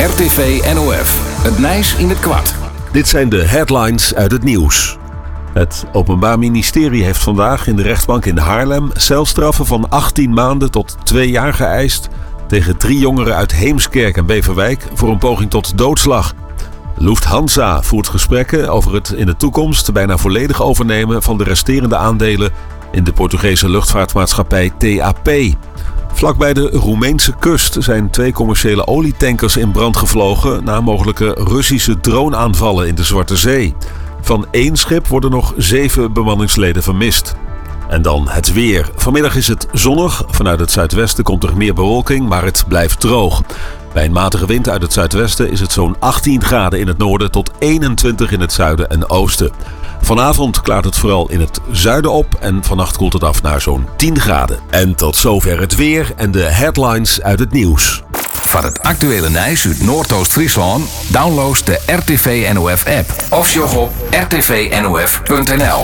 RTV NOF. Het Nijs in het kwart. Dit zijn de headlines uit het nieuws. Het Openbaar Ministerie heeft vandaag in de rechtbank in Haarlem celstraffen van 18 maanden tot 2 jaar geëist tegen 3 jongeren uit Heemskerk en Beverwijk voor een poging tot doodslag. Lufthansa voert gesprekken over het in de toekomst bijna volledig overnemen van de resterende aandelen in de Portugese luchtvaartmaatschappij TAP. Vlakbij de Roemeense kust zijn 2 commerciële olietankers in brand gevlogen na mogelijke Russische droneaanvallen in de Zwarte Zee. Van 1 schip worden nog 7 bemanningsleden vermist. En dan het weer. Vanmiddag is het zonnig. Vanuit het zuidwesten komt er meer bewolking, maar het blijft droog. Bij een matige wind uit het zuidwesten is het zo'n 18 graden in het noorden tot 21 in het zuiden en oosten. Vanavond klaart het vooral in het zuiden op en vannacht koelt het af naar zo'n 10 graden. En tot zover het weer en de headlines uit het nieuws. Van het actuele Nijs uit Noordoost-Friesland download de RTV NOF app of sjog op rtvnof.nl.